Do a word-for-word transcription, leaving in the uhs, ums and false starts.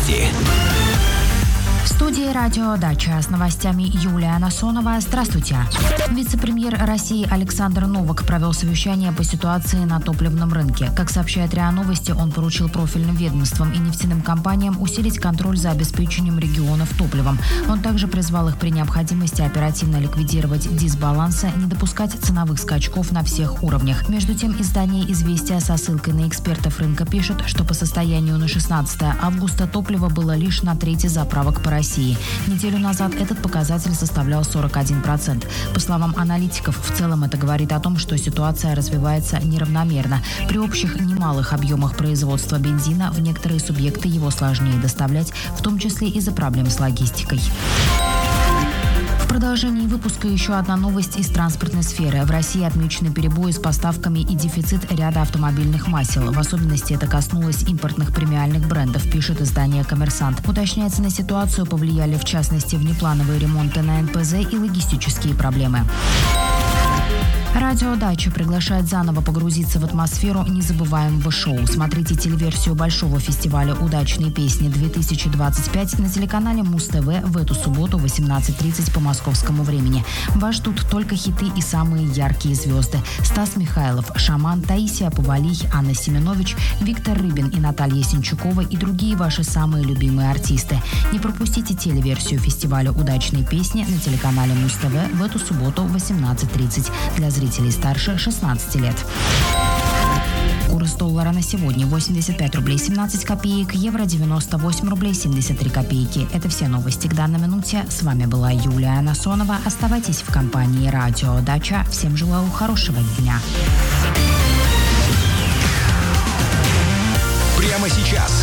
Новости. В студии «Радио Дача» с новостями Юлия Насонова. Здравствуйте. Вице-премьер России Александр Новак провел совещание по ситуации на топливном рынке. Как сообщает РИА Новости, он поручил профильным ведомствам и нефтяным компаниям усилить контроль за обеспечением регионов топливом. Он также призвал их при необходимости оперативно ликвидировать дисбалансы, не допускать ценовых скачков на всех уровнях. Между тем, издание «Известия» со ссылкой на экспертов рынка пишет, что по состоянию на шестнадцатое августа топливо было лишь на трети заправок по России. Неделю назад этот показатель составлял сорок один процент. По словам аналитиков, в целом это говорит о том, что ситуация развивается неравномерно. При общих немалых объемах производства бензина в некоторые субъекты его сложнее доставлять, в том числе из-за проблем с логистикой. В продолжении выпуска еще одна новость из транспортной сферы. В России отмечены перебои с поставками и дефицит ряда автомобильных масел. В особенности это коснулось импортных премиальных брендов, пишет издание «Коммерсант». Уточняется, на ситуацию повлияли в частности внеплановые ремонты на эн пэ зэ и логистические проблемы. Радио Дача приглашает заново погрузиться в атмосферу незабываемого шоу. Смотрите телеверсию Большого фестиваля «Удачные песни-две тысячи двадцать пять» на телеканале Муз-ТВ в эту субботу в восемнадцать тридцать по московскому времени. Вас ждут только хиты и самые яркие звезды. Стас Михайлов, Шаман, Таисия Повалий, Анна Семенович, Виктор Рыбин и Наталья Сенчукова и другие ваши самые любимые артисты. Не пропустите телеверсию фестиваля «Удачные песни» на телеканале Муз-ТВ в эту субботу в восемнадцать тридцать для зрителей старше шестнадцати лет. Курс доллара на сегодня восемьдесят пять рублей семнадцать копеек, евро девяносто восемь рублей семьдесят три копейки. Это все новости к данной минуте. С вами была Юлия Насонова. Оставайтесь в компании «Радио Дача». Всем желаю хорошего дня. Прямо сейчас